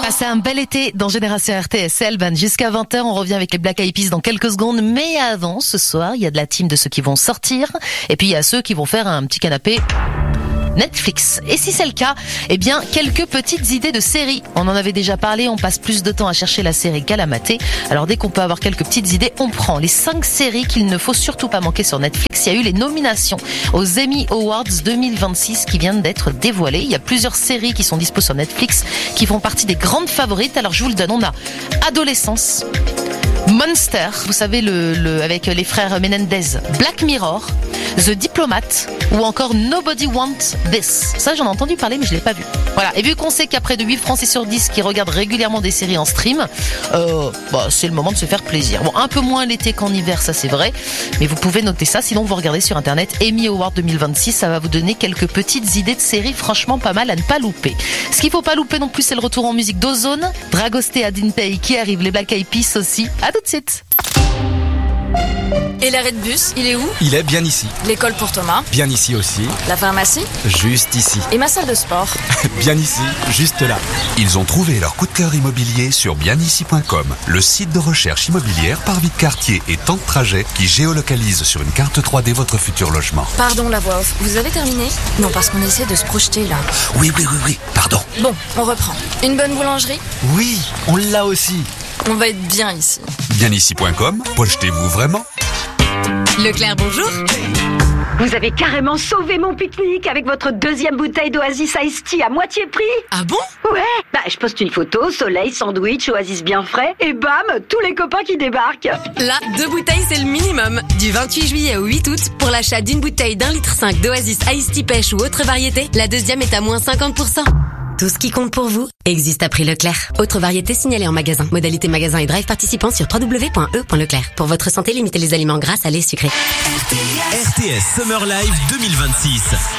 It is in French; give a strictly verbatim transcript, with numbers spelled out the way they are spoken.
Passez un bel été dans Génération R T S L, ben jusqu'à vingt heures, on revient avec les Black Eyed Peas dans quelques secondes, mais avant, ce soir, il y a de la team de ceux qui vont sortir, et puis il y a ceux qui vont faire un petit canapé Netflix. Et si c'est le cas, eh bien, quelques petites idées de séries. On en avait déjà parlé, on passe plus de temps à chercher la série qu'à la mater. Alors dès qu'on peut avoir quelques petites idées, on prend les cinq séries qu'il ne faut surtout pas manquer sur Netflix. Il y a eu les nominations aux Emmy Awards deux mille vingt-six qui viennent d'être dévoilées. Il y a plusieurs séries qui sont dispo sur Netflix qui font partie des grandes favorites. Alors je vous le donne, on a Adolescence, Monster, vous savez, le, le avec les frères Menendez, Black Mirror, The Diplomat ou encore Nobody Wants This. Ça, j'en ai entendu parler, mais je l'ai pas vu. Voilà. Et vu qu'on sait qu'après de huit Français sur dix qui regardent régulièrement des séries en stream, euh, bah, c'est le moment de se faire plaisir. Bon, un peu moins l'été qu'en hiver, ça c'est vrai, mais vous pouvez noter ça. Sinon, vous regardez sur internet Emmy Award deux mille vingt-six, ça va vous donner quelques petites idées de séries franchement pas mal à ne pas louper. Ce qu'il faut pas louper non plus, c'est le retour en musique d'Ozone, Dragostea Adintei qui arrive, les Black Eyed Peas aussi. À tout de suite. Et l'arrêt de bus, il est où? Il est bien ici. L'école pour Thomas? Bien ici aussi. La pharmacie? Juste ici. Et ma salle de sport? Bien ici, juste là. Ils ont trouvé leur coup de cœur immobilier sur bien ici point com, le site de recherche immobilière par vie de quartier et temps de trajet qui géolocalise sur une carte trois D votre futur logement. Pardon, la voix off, vous avez terminé? Non, parce qu'on essaie de se projeter là. Oui, oui, oui, oui, pardon. Bon, on reprend. Une bonne boulangerie? Oui, on l'a aussi. On va être bien ici. bien ici point com, projetez-vous vraiment. Leclerc, bonjour. Vous avez carrément sauvé mon pique-nique avec votre deuxième bouteille d'Oasis Iced Tea à moitié prix. Ah bon? Ouais, bah je poste une photo, soleil, sandwich, Oasis bien frais, et bam, tous les copains qui débarquent. Là, deux bouteilles, c'est le minimum. Du vingt-huit juillet au huit août, pour l'achat d'une bouteille d'un litre cinq d'Oasis Iced Tea Pêche ou autre variété, la deuxième est à moins cinquante pour cent. Tout ce qui compte pour vous existe à prix Leclerc. Autre variété signalée en magasin. Modalité magasin et drive participant sur w w w point e point leclerc. Pour votre santé, limitez les aliments gras, salés, sucrés. R T S Summer Live deux mille vingt-six.